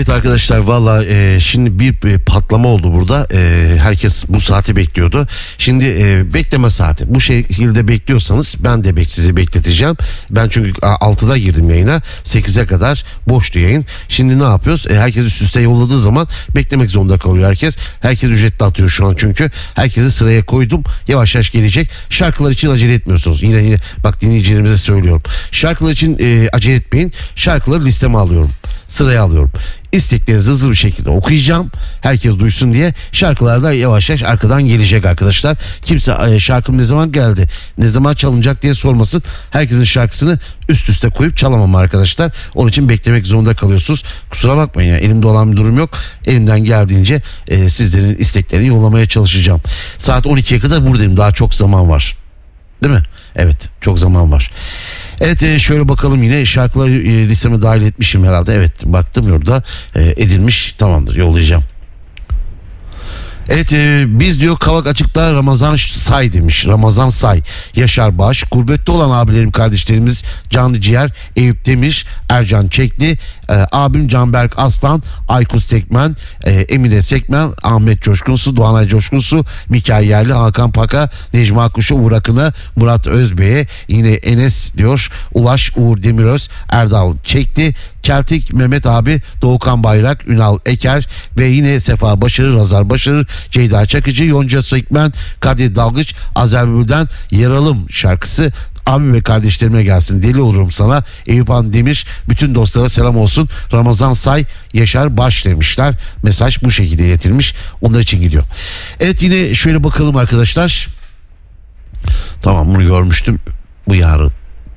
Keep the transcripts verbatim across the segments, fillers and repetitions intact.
Evet arkadaşlar valla e, şimdi bir e, patlama oldu burada. E, herkes bu saati bekliyordu. Şimdi e, bekleme saati. Bu şekilde bekliyorsanız ben de bek sizi bekleteceğim. Ben çünkü altıda girdim yayına. sekize kadar boştu yayın. Şimdi ne yapıyoruz? E, herkes üst üste yolladığı zaman beklemek zorunda kalıyor herkes. Herkes ücretli atıyor şu an çünkü. Herkesi sıraya koydum. Yavaş yavaş gelecek. Şarkılar için acele etmiyorsunuz. Yine yine bak dinleyicilerimize söylüyorum. Şarkılar için e, acele etmeyin. Şarkıları listeme alıyorum. Sıraya alıyorum. İsteklerinizi hızlı bir şekilde okuyacağım. Herkes duysun diye. Şarkılar da yavaş yavaş arkadan gelecek arkadaşlar. Kimse şarkım ne zaman geldi, ne zaman çalınacak diye sormasın. Herkesin şarkısını üst üste koyup çalamam arkadaşlar. Onun için beklemek zorunda kalıyorsunuz. Kusura bakmayın ya, elimde olan bir durum yok. Elimden geldiğince e, sizlerin isteklerini yollamaya çalışacağım. Saat on ikiye kadar buradayım. Daha çok zaman var. Değil mi? Evet, çok zaman var. Evet, şöyle bakalım, yine şarkıları listeme dahil etmişim herhalde. Evet, baktım orada edilmiş, tamamdır, yollayacağım. Evet, e, biz diyor Kavak Açık'ta Ramazan Say demiş. Ramazan Say, Yaşar Baş, gurbette olan abilerim kardeşlerimiz Canlı Ciğer, Eyüp Demir, Ercan Çekli, e, abim Canberk Aslan, Aykut Sekmen, e, Emine Sekmen, Ahmet Coşkunsu, Doğanay Coşkunsu, Mikail Yerli, Hakan Paka, Necmi Akkuş'a, Uğur Akın'a, Murat Özbey'e, yine Enes diyor, Ulaş, Uğur Demiröz, Erdal Çekli, Keltik Mehmet abi, Doğukan Bayrak, Ünal Eker ve yine Sefa Başarır, Razar Başarır, Ceyda Çakıcı, Yonca Sökmen, Kadir Dalgıç, Azerbaycan Yaralım şarkısı abi ve kardeşlerime gelsin. Deli olurum sana. Eyüp Han Demir, bütün dostlara selam olsun. Ramazan Say, Yaşar Baş demişler. Mesaj bu şekilde iletilmiş. Onlar için gidiyor. Evet, yine şöyle bakalım arkadaşlar. Tamam, bunu görmüştüm. Bu yarın.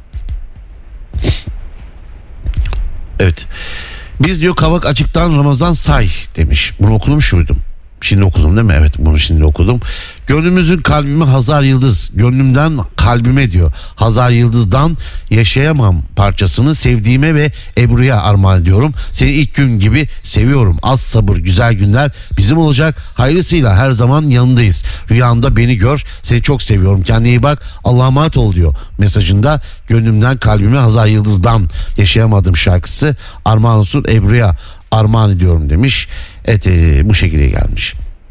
Evet. Biz diyor Kavak Açık'tan Ramazan Say demiş. Bunu okumuş muydum? Şimdi okudum değil mi? Evet, bunu şimdi okudum. Gönlümüzün kalbime Hazar Yıldız, gönlümden kalbime diyor. Hazar Yıldız'dan Yaşayamam parçasını sevdiğime ve Ebru'ya armağan ediyorum. Seni ilk gün gibi seviyorum. Az sabır, güzel günler bizim olacak. Hayırlısıyla her zaman yanındayız. Rüyanda beni gör. Seni çok seviyorum. Kendine iyi bak. Allah'a emanet ol diyor mesajında. Gönlümden kalbime Hazar Yıldız'dan Yaşayamadım şarkısı armağan olsun, Ebru'ya armağan ediyorum demiş. Evet, e, bu şekilde gelmiş.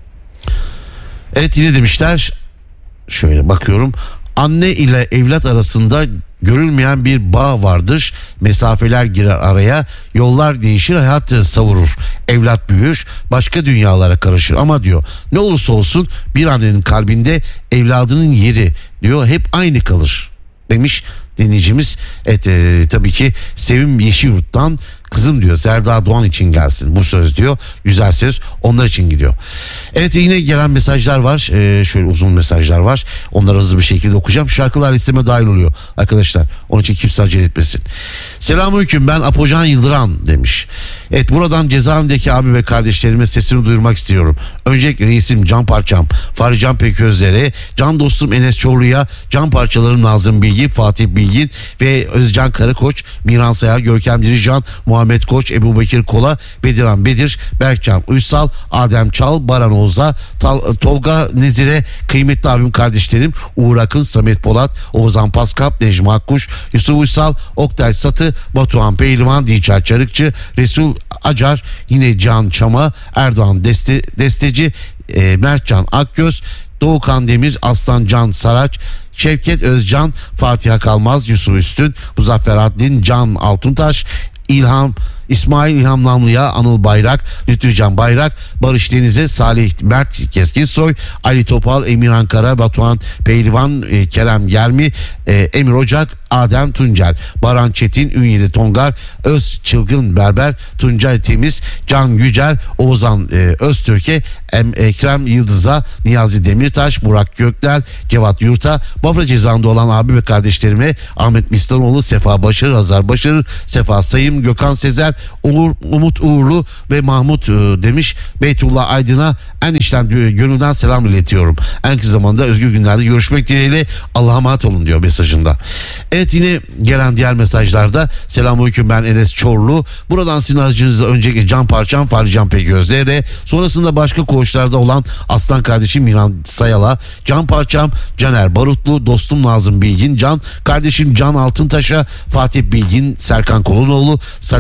Evet, yine demişler, şöyle bakıyorum, anne ile evlat arasında görülmeyen bir bağ vardır. Mesafeler girer araya, yollar değişir, hayat savurur. Evlat büyür, başka dünyalara karışır ama diyor ne olursa olsun bir annenin kalbinde evladının yeri diyor hep aynı kalır demiş dinleyicimiz. Evet, e, tabii ki Sevim Yeşilyurt'tan kızım diyor Serda Doğan için gelsin bu söz diyor. Güzel söz, onlar için gidiyor. Evet, yine gelen mesajlar var. Ee, şöyle uzun mesajlar var. Onları hızlı bir şekilde okuyacağım. Şarkılar listeme dahil oluyor arkadaşlar. Onun için kimse acele etmesin. Selamünaleyküm, ben Apocan Yıldıran demiş. Evet, buradan cezaevindeki abi ve kardeşlerime sesimi duyurmak istiyorum. Öncelikle reisim Can Parçam, Fahri Can Peközler'e, can dostum Enes Çorlu'ya, can parçalarım Nazım Bilgin, Fatih Bilgin ve Özcan Karakoç, Miran Sayar, Görkem Dirican, Muhammed Koç, Ebu Bekir Kola, Bediran Bedir, Berkcan Uysal, Adem Çal, Baran Oğuz'a, Tolga Nezire, kıymetli abim kardeşlerim Uğur Akın, Samet Polat, Oğuzhan Paskap, Necmi Akkuş, Yusuf Uysal, Oktay Satı, Batuhan Pehlivan, Dinçer Çarıkçı, Resul Acar, yine Can Çama, Erdoğan Deste, Desteci, e, Mertcan Akgöz, Doğukan Demir, Aslan Can Saraç, Şevket Özcan, Fatiha Kalmaz, Yusuf Üstün, Muzaffer Adlin, Can Altuntaş, İlham İsmail İlham Namlı'ya, Anıl Bayrak, Lütfücan Bayrak, Barış Deniz'e, Salih Mert Keskinsoy, Ali Topal, Emir Ankara, Batuhan Pehlivan, e, Kerem Germi, e, Emir Ocak, Adem Tuncel, Baran Çetin, Ünyeli Tongar, Öz Çılgın Berber, Tuncay Temiz, Can Yücel, Oğuzhan e, Öztürk'e, em, Ekrem Yıldız'a, Niyazi Demirtaş, Burak Gökler, Cevat Yurt'a, Bafra Cezan'da olan abi ve kardeşlerime, Ahmet Mislanoğlu, Sefa Başarır, Hazar Başarır, Sefa Sayım, Gökhan Sezer, Uğur, Umut Uğurlu ve Mahmut e, demiş. Beytullah Aydın'a en içten gönülden selam iletiyorum. En kısa zamanda özgür günlerde görüşmek dileğiyle, Allah'a emanet olun diyor mesajında. Evet, yine gelen diğer mesajlarda selamünaleyküm, ben Enes Çorlu. Buradan sizin aracınızda önceki can parçam Fahri Can Peközler'e, sonrasında başka koğuşlarda olan aslan kardeşim Miran Sayal'a, can parçam Caner Barutlu, dostum Nazım Bilgin, can kardeşim Can Altıntaş'a, Fatih Bilgin, Serkan Kolunoğlu, Salim Mert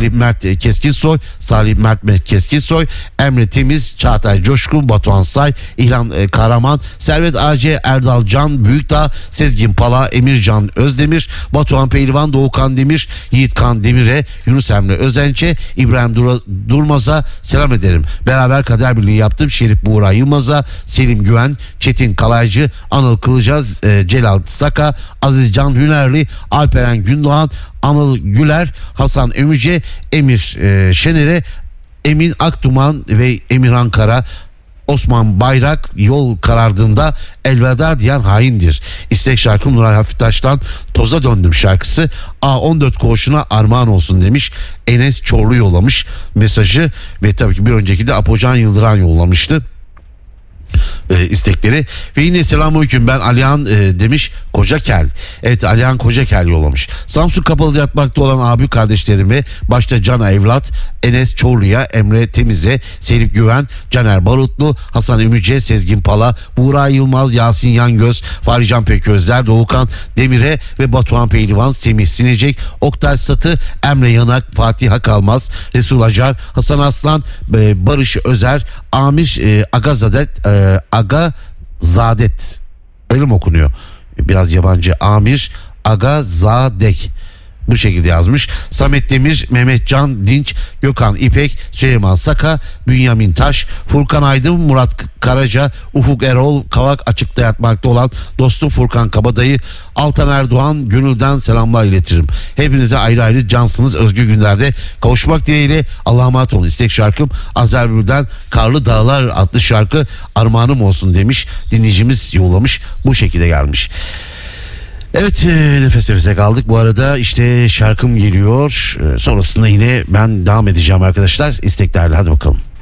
Mert Keskinsoy, Salih Mert Keskinsoy, Emre Temiz, Çağatay Coşkun, Batuhan Say, İlhan e, Karaman, Servet A C, Erdal Can Büyükdağ, Sezgin Pala, Emircan Özdemir, Batuhan Pehlivan, Doğukan Demir, Yiğitkan Demir'e, Yunus Emre Özenç'e, İbrahim Dur- Durmaz'a selam ederim. Beraber kader birliği yaptım. Şerif Buğra Yılmaz'a, Selim Güven, Çetin Kalaycı, Anıl Kılıca, e, Celal Saka, Aziz Can Hünerli, Alperen Gündoğan, Anıl Güler, Hasan Ömüce, Emir e, Şener'e, Emin Akduman ve Emir Ankara, Osman Bayrak, yol karardığında elveda diyen haindir. İstek şarkım Nuray Hafiftaş'tan Toza Döndüm şarkısı A on dört koğuşuna armağan olsun demiş. Enes Çorlu yollamış mesajı ve tabii ki bir önceki de Apocan Yıldıran yollamıştı e, istekleri. Ve yine selamünaleyküm, ben Alihan e, demiş Kocakel. Evet, Alihan Kocakel yollamış. Samsun Kapalı'da yatmakta olan abi kardeşlerime, başta Can Evlat, Enes Çorlu'ya, Emre Temiz'e, Selim Güven, Caner Barutlu, Hasan Ümüce, Sezgin Pala, Buğra Yılmaz, Yasin Yangöz, Fahrican Peközler, Doğukan Demir'e ve Batuhan Pehlivan, Semih Sinecek, Oktay Satı, Emre Yanak, Fatih Hakalmaz, Resul Acar, Hasan Aslan, e, Barış Özer, Amir e, Agazadet, e, Agazadet, öyle mi okunuyor? Biraz yabancı. Amir Agazadek, bu şekilde yazmış. Samet Demir, Mehmet Can Dinç, Gökhan İpek, Süleyman Saka, Bünyamin Taş, Furkan Aydın, Murat Karaca, Ufuk Erol, Kavak açıkta yatmakta olan dostum Furkan Kabadayı, Altan Erdoğan, gönülden selamlar iletirim. Hepinize ayrı ayrı cansınız. Özgür günlerde kavuşmak dileğiyle Allah'a emanet olun. İstek şarkım Azer Bülbül'den Karlı Dağlar adlı şarkı armağanım olsun demiş. Dinleyicimiz yollamış. Bu şekilde gelmiş. Evet, nefes nefese kaldık. Bu arada işte şarkım geliyor. Sonrasında yine ben devam edeceğim arkadaşlar isteklerle. Hadi bakalım.